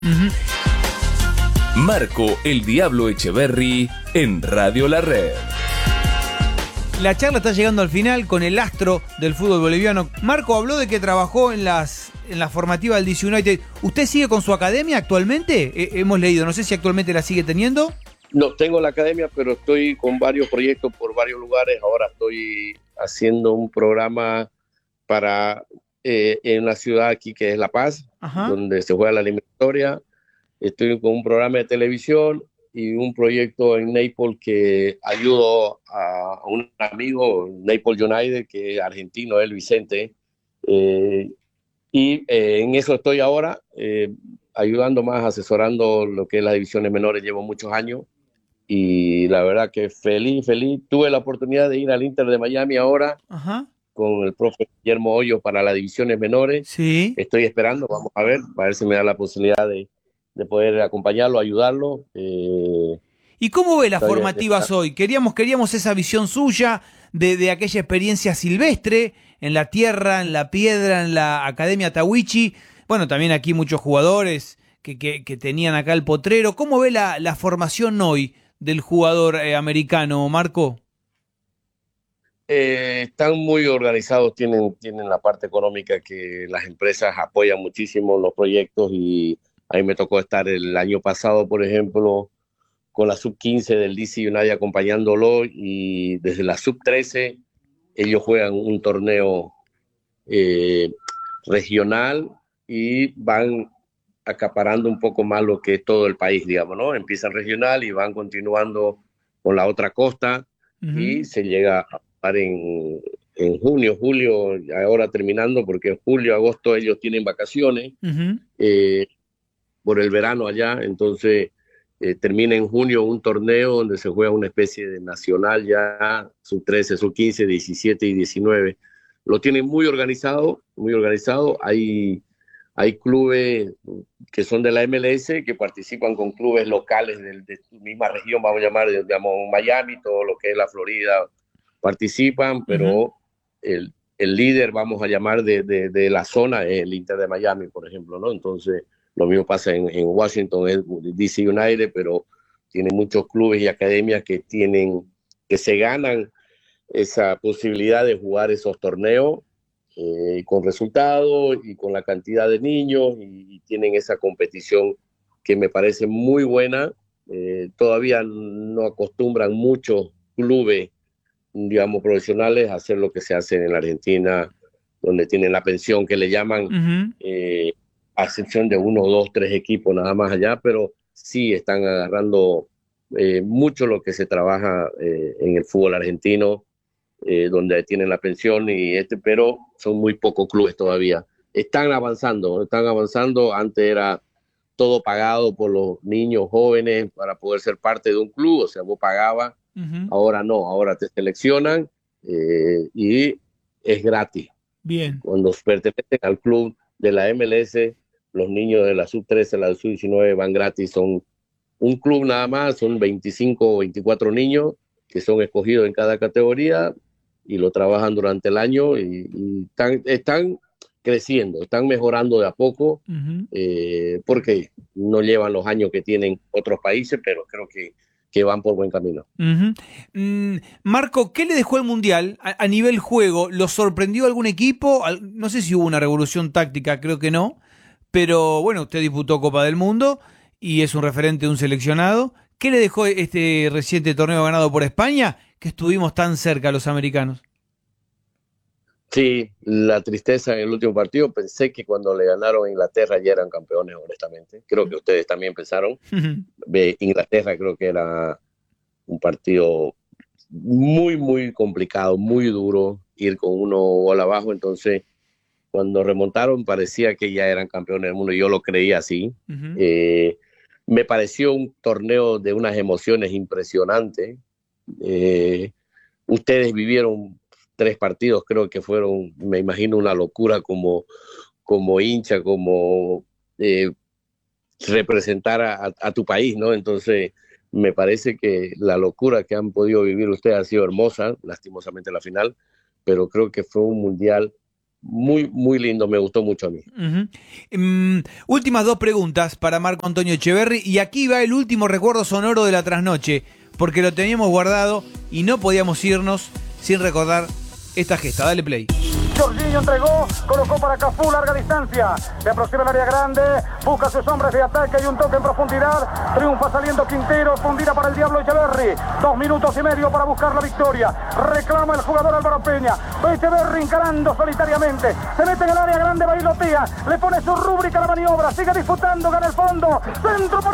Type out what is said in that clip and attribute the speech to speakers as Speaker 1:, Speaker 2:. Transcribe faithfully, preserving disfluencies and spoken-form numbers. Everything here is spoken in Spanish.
Speaker 1: Uh-huh.
Speaker 2: Marco el Diablo Echeverry en Radio La Red.
Speaker 1: La charla está llegando al final con el astro del fútbol boliviano. Marco habló de que trabajó en las en la formativa del D C United. ¿Usted sigue con su academia actualmente? Eh, hemos leído, no sé si actualmente la sigue teniendo.
Speaker 3: No, tengo la academia, pero estoy con varios proyectos por varios lugares. Ahora estoy haciendo un programa para eh, en una ciudad aquí que es La Paz, Ajá. donde se juega la eliminatoria. Estoy con un programa de televisión y un proyecto en Naples que ayudo a, a un amigo, Naples United, que es argentino, él Vicente. Eh, y eh, en eso estoy ahora, eh, ayudando más, asesorando lo que es las divisiones menores. Llevo muchos años. Y la verdad que feliz, feliz. Tuve la oportunidad de ir al Inter de Miami ahora Ajá. con el profe Guillermo Hoyos para las divisiones menores.
Speaker 1: Sí.
Speaker 3: Estoy esperando, vamos a ver, a ver si me da la posibilidad de, de poder acompañarlo, ayudarlo. Eh,
Speaker 1: ¿Y cómo ve las formativas de... hoy? Queríamos, queríamos esa visión suya de, de aquella experiencia silvestre, en la tierra, en la piedra, en la Academia Tawichi. Bueno, también aquí muchos jugadores que, que, que tenían acá el potrero. ¿Cómo ve la, la formación hoy del jugador eh, americano, Marco?
Speaker 3: Eh, están muy organizados, tienen, tienen la parte económica que las empresas apoyan muchísimo los proyectos, y a mí me tocó estar el año pasado, por ejemplo, con la sub quince del D C United acompañándolo, y desde la sub trece ellos juegan un torneo eh, regional y van acaparando un poco más lo que es todo el país, digamos, ¿no? Empiezan regional y van continuando con la otra costa, uh-huh. y se llega a estar en, en junio, julio, ahora terminando, porque en julio, agosto ellos tienen vacaciones uh-huh. eh, por el verano allá, entonces eh, termina en junio un torneo donde se juega una especie de nacional ya, sub trece, sub quince, diecisiete y diecinueve. Lo tienen muy organizado, muy organizado, hay... Hay clubes que son de la M L S que participan con clubes locales de, de su misma región, vamos a llamar, digamos, Miami, todo lo que es la Florida, participan, pero uh-huh. el, el líder, vamos a llamar, de, de, de la zona es el Inter de Miami, por ejemplo, ¿no? Entonces, lo mismo pasa en, en Washington, es D C United, pero tiene muchos clubes y academias que tienen, que se ganan esa posibilidad de jugar esos torneos, Eh, con resultados y con la cantidad de niños, y, y tienen esa competición que me parece muy buena. Eh, todavía no acostumbran muchos clubes, digamos, profesionales a hacer lo que se hace en la Argentina, donde tienen la pensión que le llaman, uh-huh. eh, a excepción de uno, dos, tres equipos nada más allá, pero sí están agarrando eh, mucho lo que se trabaja eh, en el fútbol argentino, Eh, donde tienen la pensión, y este, pero son muy pocos clubes todavía. Están avanzando, están avanzando. Antes era todo pagado por los niños jóvenes para poder ser parte de un club, o sea, vos pagabas. Uh-huh. Ahora no, ahora te seleccionan eh, y es gratis.
Speaker 1: Bien.
Speaker 3: Cuando pertenecen al club de la M L S, los niños de la sub trece, la sub diecinueve van gratis. Son un club nada más, son veinticinco o veinticuatro niños que son escogidos en cada categoría y lo trabajan durante el año, y, y están, están creciendo, están mejorando de a poco, uh-huh. eh, porque no llevan los años que tienen otros países, pero creo que, que van por buen camino.
Speaker 1: Uh-huh. Mm, Marco, ¿qué le dejó el Mundial a, a nivel juego? ¿Lo sorprendió algún equipo? No sé si hubo una revolución táctica, creo que no, pero bueno, usted disputó Copa del Mundo y es un referente de un seleccionado. ¿Qué le dejó este reciente torneo ganado por España, que estuvimos tan cerca a los americanos?
Speaker 3: Sí, la tristeza en el último partido. Pensé que cuando le ganaron a Inglaterra ya eran campeones, honestamente. Creo que ustedes también pensaron. Uh-huh. Inglaterra creo que era un partido muy, muy complicado, muy duro, ir con uno gol abajo. Entonces, cuando remontaron, parecía que ya eran campeones del mundo. Yo lo creía así. Uh-huh. Eh, me pareció un torneo de unas emociones impresionantes. Eh, ustedes vivieron tres partidos, creo que fueron, me imagino, una locura como, como hincha, como eh, representar a, a tu país, ¿no? Entonces, me parece que la locura que han podido vivir ustedes ha sido hermosa, lastimosamente la final, pero creo que fue un mundial muy, muy lindo, me gustó mucho a mí.
Speaker 1: Uh-huh. Um, últimas dos preguntas para Marco Antonio Etcheverry, y aquí va el último recuerdo sonoro de la trasnoche, porque lo teníamos guardado y no podíamos irnos sin recordar esta gesta. Dale play.
Speaker 4: Jorginho entregó, colocó para Cafú, larga distancia, se aproxima el área grande, busca sus hombres de ataque, hay un toque en profundidad, triunfa saliendo Quintero, fundida para el Diablo Etcheverry, dos minutos y medio para buscar la victoria, reclama el jugador Álvaro Peña, Etcheverry encarando solitariamente, se mete en el área grande, bailotea, le pone su rúbrica a la maniobra, sigue disputando, gana el fondo, centro por